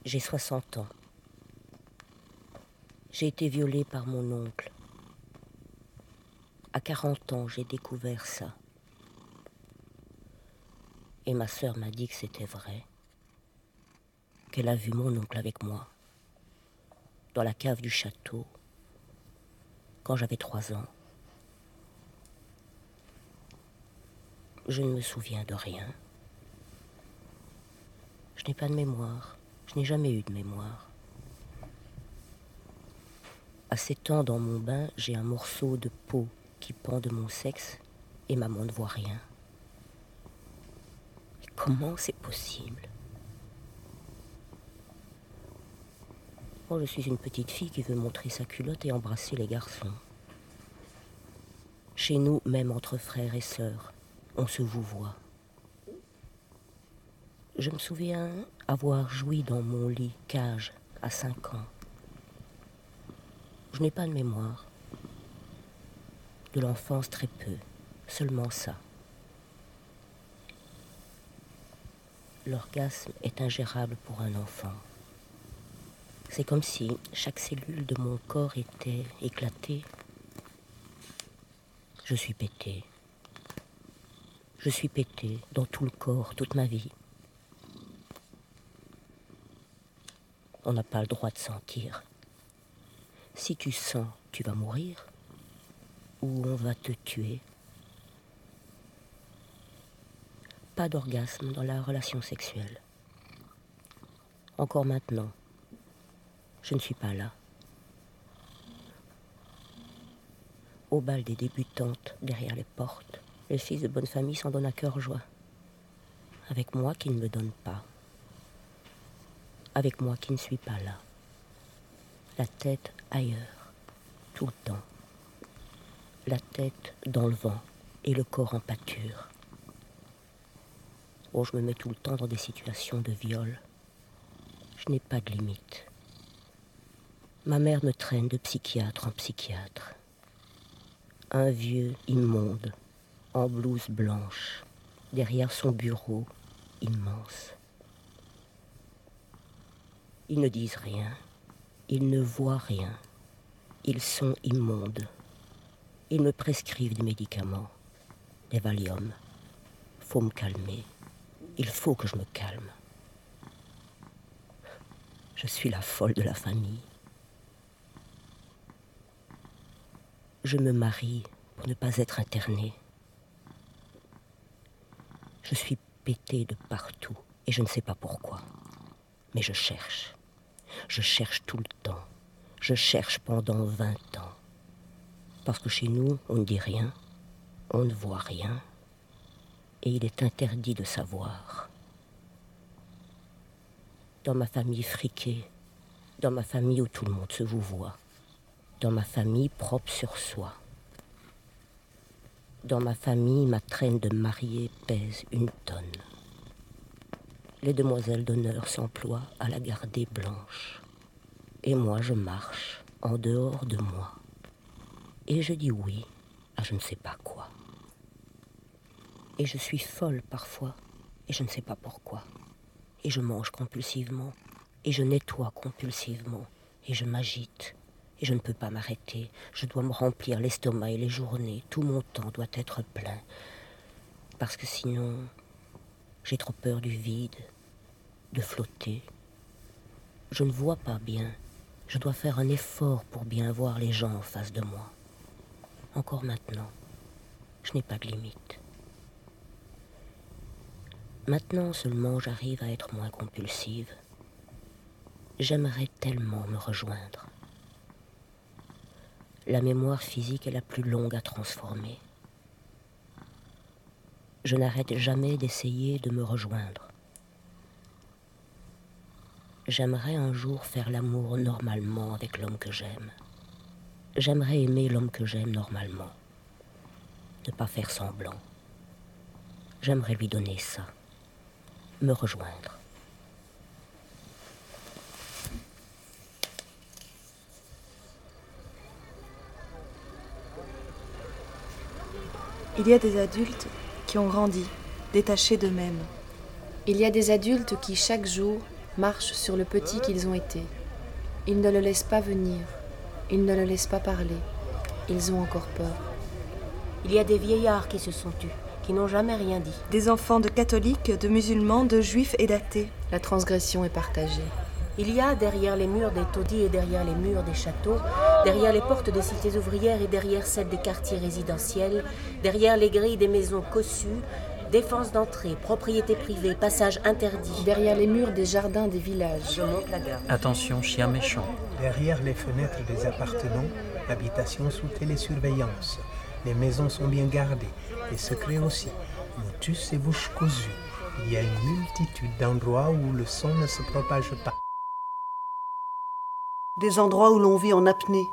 J'ai 60 ans. J'ai été violée par mon oncle. À 40 ans, j'ai découvert ça. Et ma sœur m'a dit que c'était vrai. Qu'elle a vu mon oncle avec moi, dans la cave du château, quand j'avais 3 ans. Je ne me souviens de rien. Je n'ai pas de mémoire. Je n'ai jamais eu de mémoire. À 7 ans, dans mon bain, j'ai un morceau de peau qui pend de mon sexe et maman ne voit rien. Mais comment c'est possible? Moi, je suis une petite fille qui veut montrer sa culotte et embrasser les garçons. Chez nous, même entre frères et sœurs, on se vouvoie. Je me souviens avoir joui dans mon lit cage à 5 ans. Je n'ai pas de mémoire. De l'enfance, très peu. Seulement ça. L'orgasme est ingérable pour un enfant. C'est comme si chaque cellule de mon corps était éclatée. Je suis pétée. Je suis pétée dans tout le corps, toute ma vie. On n'a pas le droit de sentir. Si tu sens, tu vas mourir ou on va te tuer. Pas d'orgasme dans la relation sexuelle. Encore maintenant, je ne suis pas là. Au bal des débutantes, derrière les portes, les fils de bonne famille s'en donnent à cœur joie. Avec moi qui ne me donne pas. Avec moi qui ne suis pas là. La tête ailleurs, tout le temps. La tête dans le vent et le corps en pâture. Oh, je me mets tout le temps dans des situations de viol. Je n'ai pas de limite. Ma mère me traîne de psychiatre en psychiatre. Un vieux immonde, en blouse blanche, derrière son bureau immense. Ils ne disent rien, ils ne voient rien, ils sont immondes. Ils me prescrivent des médicaments, des Valium. Faut me calmer, il faut que je me calme. Je suis la folle de la famille. Je me marie pour ne pas être internée. Je suis pétée de partout et je ne sais pas pourquoi. Mais je cherche. Je cherche tout le temps. Je cherche pendant 20 ans. Parce que chez nous, on ne dit rien, on ne voit rien, et il est interdit de savoir. Dans ma famille friquée, dans ma famille où tout le monde se vouvoie, dans ma famille propre sur soi. Dans ma famille, ma traîne de mariée pèse 1 tonne. Les demoiselles d'honneur s'emploient à la garder blanche. Et moi, je marche en dehors de moi. Et je dis oui à je ne sais pas quoi. Et je suis folle parfois, et je ne sais pas pourquoi. Et je mange compulsivement, et je nettoie compulsivement, et je m'agite. Et je ne peux pas m'arrêter. Je dois me remplir l'estomac et les journées. Tout mon temps doit être plein. Parce que sinon, j'ai trop peur du vide, de flotter. Je ne vois pas bien. Je dois faire un effort pour bien voir les gens en face de moi. Encore maintenant, je n'ai pas de limite. Maintenant seulement, j'arrive à être moins compulsive. J'aimerais tellement me rejoindre. La mémoire physique est la plus longue à transformer. Je n'arrête jamais d'essayer de me rejoindre. J'aimerais un jour faire l'amour normalement avec l'homme que j'aime. J'aimerais aimer l'homme que j'aime normalement. Ne pas faire semblant. J'aimerais lui donner ça. Me rejoindre. Il y a des adultes qui ont grandi, détachés d'eux-mêmes. Il y a des adultes qui, chaque jour, marchent sur le petit qu'ils ont été. Ils ne le laissent pas venir, ils ne le laissent pas parler, ils ont encore peur. Il y a des vieillards qui se sont tus, qui n'ont jamais rien dit. Des enfants de catholiques, de musulmans, de juifs et d'athées. La transgression est partagée. Il y a derrière les murs des taudis et derrière les murs des châteaux, derrière les portes des cités ouvrières et derrière celles des quartiers résidentiels, derrière les grilles des maisons cossues, défense d'entrée, propriété privée, passage interdit. Derrière les murs des jardins des villages. Je monte la garde. Attention, chien méchant. Derrière les fenêtres des appartements, l'habitation sous télésurveillance. Les maisons sont bien gardées, les secrets aussi. Motus et bouche cousue. Il y a une multitude d'endroits où le son ne se propage pas. Des endroits où l'on vit en apnée.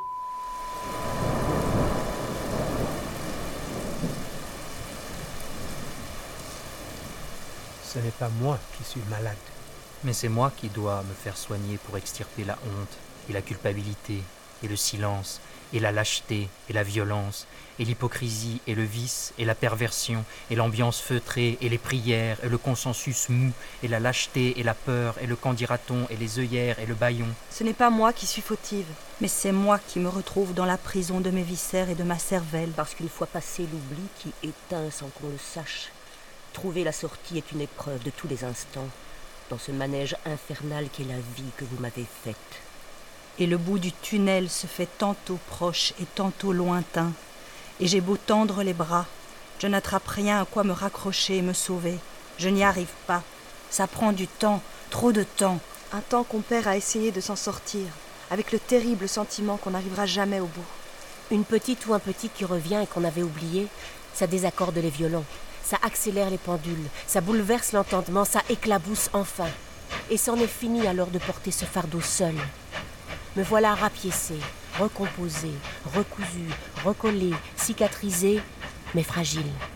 Ce n'est pas moi qui suis malade. Mais c'est moi qui dois me faire soigner pour extirper la honte et la culpabilité et le silence et la lâcheté et la violence et l'hypocrisie et le vice et la perversion et l'ambiance feutrée et les prières et le consensus mou et la lâcheté et la peur et le qu'en dira-t-on et les œillères et le bâillon. Ce n'est pas moi qui suis fautive, mais c'est moi qui me retrouve dans la prison de mes viscères et de ma cervelle. Parce qu'une fois passé l'oubli qui éteint sans qu'on le sache, trouver la sortie est une épreuve de tous les instants, dans ce manège infernal qu'est la vie que vous m'avez faite. Et le bout du tunnel se fait tantôt proche et tantôt lointain. Et j'ai beau tendre les bras, je n'attrape rien à quoi me raccrocher et me sauver. Je n'y arrive pas. Ça prend du temps, trop de temps. Un temps qu'on perd à essayer de s'en sortir, avec le terrible sentiment qu'on n'arrivera jamais au bout. Une petite ou un petit qui revient et qu'on avait oublié, ça désaccorde les violons, ça accélère les pendules, ça bouleverse l'entendement, ça éclabousse enfin. Et c'en est fini alors de porter ce fardeau seul. Me voilà rapiécé, recomposé, recousu, recollé, cicatrisé, mais fragile.